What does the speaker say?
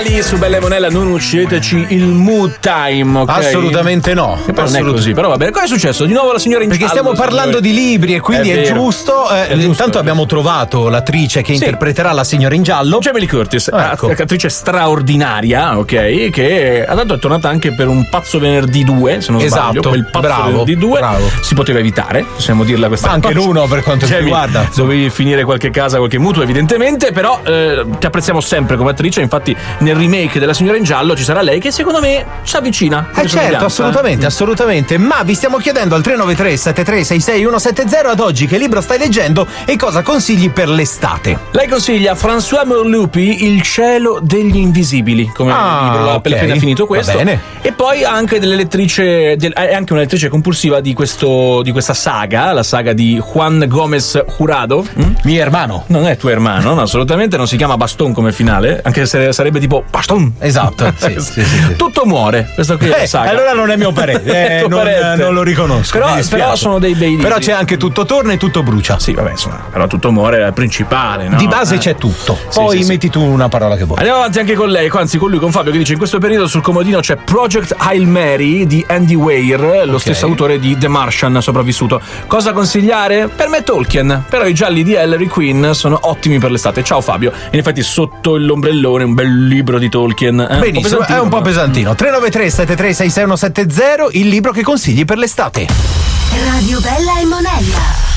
Natali su Bella e Monella, non uccideteci il mood time, okay? Assolutamente no. Non è così, però va bene. Cosa è successo? Di nuovo la signora in Perché giallo, stiamo parlando di libri e quindi è giusto. Intanto abbiamo trovato l'attrice che interpreterà la signora in giallo, Jamie Lee Curtis, ecco. attrice straordinaria, ok? Che tanto è tornata anche per un Pazzo Venerdì 2, se non sbaglio. Quel Pazzo Venerdì 2 si poteva evitare, possiamo dirla questa anche cosa. l'uno per quanto ti riguarda. Dovevi finire qualche casa, qualche mutuo, evidentemente, però ti apprezziamo sempre come attrice. Infatti nel remake della signora in giallo ci sarà lei che secondo me si avvicina. Certo, assolutamente. Ma vi stiamo chiedendo al 393 7366 170 ad oggi che libro stai leggendo e cosa consigli per l'estate. Lei consiglia François Morlupi Il cielo degli invisibili come libro, l'ha appena finito questo. Va bene. E poi ha anche delle lettrice, è anche una lettrice compulsiva di questa saga, la saga di Juan Gómez Jurado. Mio hermano. Non è tuo hermano, no, assolutamente, non si chiama Baston come finale, anche se sarebbe tipo Baston. Esatto, sì. Tutto muore, questo qui è la saga. Allora non è mio parere, non lo riconosco. Però sono dei bei libri. Però c'è anche Tutto torna e tutto brucia. Sì, vabbè, insomma, però Tutto muore è il principale, no? Di base c'è tutto. Poi metti tu una parola che vuoi. Andiamo avanti anche con lei, anzi con lui, con Fabio, che dice: in questo periodo sul comodino c'è Project Hail Mary di Andy Weir, lo stesso autore di The Martian, sopravvissuto. Cosa consigliare? Per me Tolkien, però i gialli di Ellery Queen sono ottimi per l'estate. Ciao Fabio. In effetti sotto l'ombrellone un bel libro di Tolkien. Benissimo, è un po' pesantino. 393 7366 170, il libro che consigli per l'estate. Radio Bella e Monella.